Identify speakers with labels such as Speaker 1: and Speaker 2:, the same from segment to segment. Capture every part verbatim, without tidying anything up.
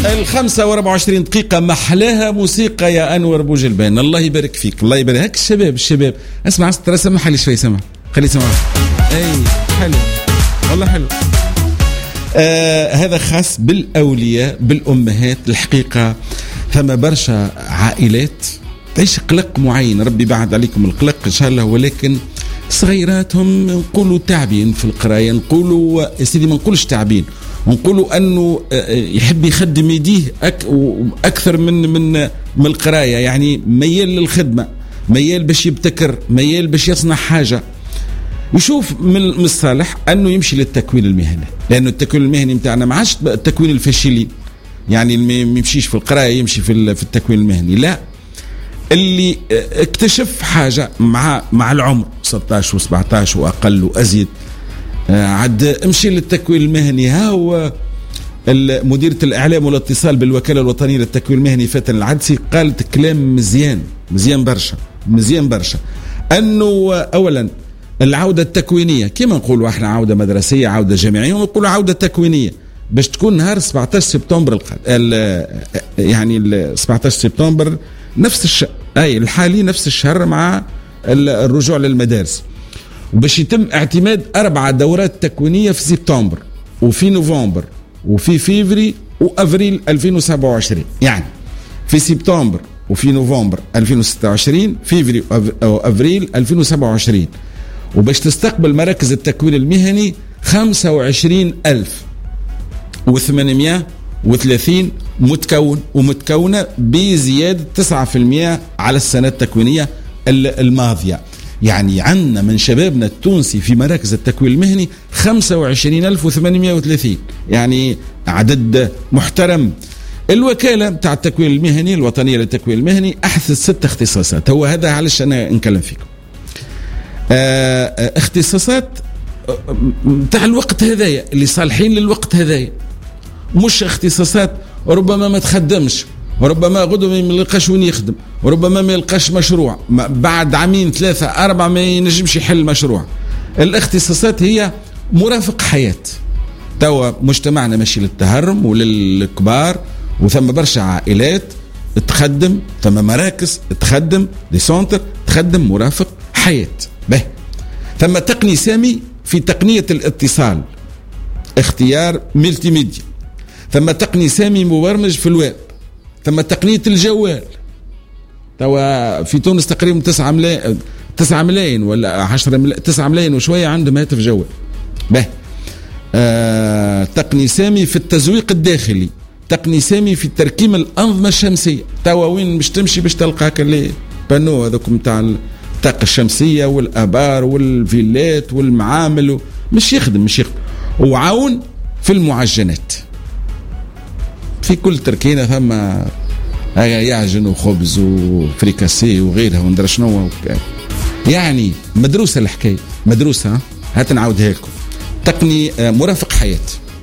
Speaker 1: الخمسة واربع وعشرين دقيقة محلاها موسيقى يا أنور بوجلبان. الله يبارك فيك، الله يبارك. هك الشباب الشباب اسمع ترى سمح لي شوي، سمع خلي سمع. أي حلو والله حلو. آه هذا خاص بالأولياء بالأمهات. الحقيقة ثم برشا عائلات تعيش قلق معين، ربي بعد عليكم القلق إن شاء الله، ولكن صغيراتهم نقولوا تعبين في القراية، نقولوا يا سيدي ما نقولش تعبين، ونقولوا أنه يحب يخدم يديه أك أكثر من من من القراية، يعني ميال للخدمة، ميال باش يبتكر، ميال باش يصنع حاجة. يشوف من الصالح أنه يمشي للتكوين المهني، لأنه التكوين المهني متاعنا ما عادش التكوين الفاشلين، يعني ما يمشيش في القراية يمشي في في التكوين المهني، لا، اللي اكتشف حاجة مع مع العمر ستة عشر وسبعة عشر وأقل وأزيد، عاد امشي للتكوين المهني. ها هو مديرة الإعلام والاتصال بالوكالة الوطنية للتكوين المهني فاتن العدسي قالت كلام مزيان مزيان برشا مزيان برشا، أنه أولا العودة التكوينية كما نقولوا احنا عودة مدرسية عودة جامعية، ونقولوا عودة تكوينية باش تكون نهار سبعة عشر سبتمبر يعني سبعة عشر سبتمبر نفس الشهر أي الحالي نفس الشهر مع الرجوع للمدارس، وباش يتم اعتماد أربعة دورات تكوينية في سبتمبر وفي نوفمبر وفي فيفري وأفريل ألفين وسبعة وعشرين، يعني في سبتمبر وفي نوفمبر ألفين وستة وعشرين، فيفري وأفريل ألفين وسبعة وعشرين، وباش تستقبل مراكز التكوين المهني خمسة وعشرين ألف وثمانمائة وثلاثين متكون ومتكونة بزيادة تسعة بالمئة على السنة التكوينية الماضية. يعني عندنا من شبابنا التونسي في مراكز التكوين المهني خمسة وعشرين ألف وثمانمائة وثلاثين، يعني عدد محترم. الوكالة بتاع التكوين المهني الوطنية للتكوين المهني أحدث ست اختصاصات، هو هذا علاش أنا نكلم فيكم. اه اختصاصات بتاع الوقت هذايا اللي صالحين للوقت هذايا، مش اختصاصات ربما ما تخدمش، وربما غدوة ما يلقاش وين يخدم، وربما ما يلقاش مشروع، بعد عامين ثلاثة أربعة ما ينجمش يحل مشروع. الاختصاصات هي مرافق حياة. توا مجتمعنا ماشي للتهرم وللكبار، وثم برشا عائلات تخدم، ثم مراكز تخدم دي سونتر تخدم مرافق حياة. به ثم تقني سامي في تقنية الاتصال اختيار ملتي ميديا، ثم تقني سامي مبرمج في الويب، ثم تقنية الجوال. توا في تونس تقريبا تسعة ملايين تسعة ملايين ولا عشرة ملايين تسعة ملايين وشوية عندهم هاتف جوال. به آه تقني سامي في التزويق الداخلي، تقني سامي في تركيب الأنظمة الشمسية. توا وين مش تمشي باش تلقى هكا اللي بانو هذوك نتاع الطاقة الشمسية والآبار والفيلات والمعامل، مش يخدم مش يخدم. وعاون في المعجنات، في كل تركينة ثم يعجن وخبز وفريكاسي وغيرها وندرى شنو، يعني مدروسة الحكاية مدروسة. هات نعاودها لكم. تقني مرافق حياة،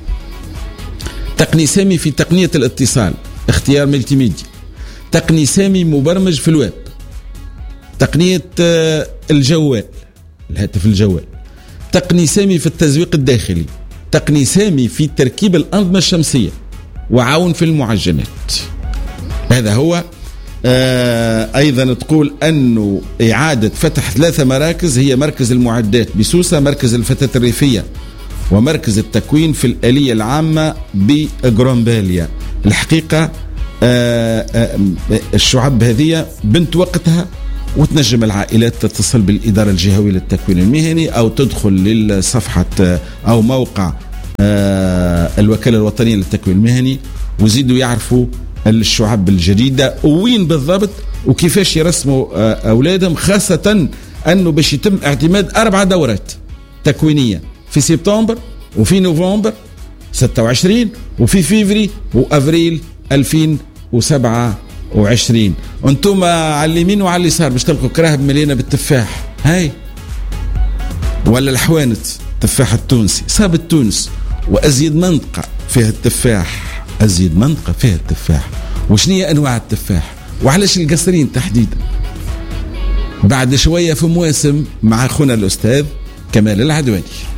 Speaker 1: تقني سامي في تقنية الاتصال اختيار ملتي ميديا، تقني سامي مبرمج في الويب، تقنية الجوال الهاتف الجوال، تقني سامي في التزويق الداخلي، تقني سامي في تركيب الأنظمة الشمسية، وعاون في المعجنات. هذا هو. آه أيضا تقول أنه إعادة فتح ثلاثة مراكز، هي مركز المعدات بسوسة، مركز الفتاة الريفية، ومركز التكوين في الآلية العامة بغرامباليا. الحقيقة آه آه الشعب هذه بنت وقتها، وتنجم العائلات تتصل بالإدارة الجهوية للتكوين المهني أو تدخل للصفحة أو موقع آه الوكالة الوطنية للتكوين المهني، وزيدوا يعرفوا الشعب الجديدة وين بالضبط وكيفاش يرسموا آه أولادهم، خاصة أنه باش يتم اعتماد أربع دورات تكوينية في سبتمبر وفي نوفمبر ستة وعشرين وفي فيفري وأفريل ألفين وسبعة وعشرين. وانتم على اليمين وعلى اليسار باش تلقوا كراهب مليانة بالتفاح، هاي ولا الحوانت التفاح التونسي صابت تونس، وأزيد منطقة فيها التفاح، أزيد منطقة فيها التفاح. وشنية أنواع التفاح وعلاش القصرين تحديدا؟ بعد شوية في مواسم مع أخونا الأستاذ كمال العدواني.